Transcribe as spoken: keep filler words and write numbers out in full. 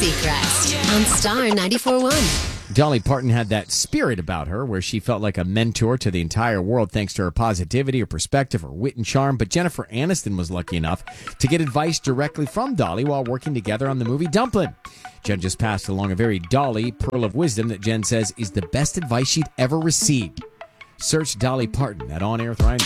Seacrest on Star ninety-four point one. Dolly Parton had that spirit about her where she felt like a mentor to the entire world thanks to her positivity, her perspective, her wit and charm. But Jennifer Aniston was lucky enough to get advice directly from Dolly while working together on the movie Dumplin'. Jen just passed along a very Dolly pearl of wisdom that Jen says is the best advice she'd ever received. Search Dolly Parton at On Air with Ryan.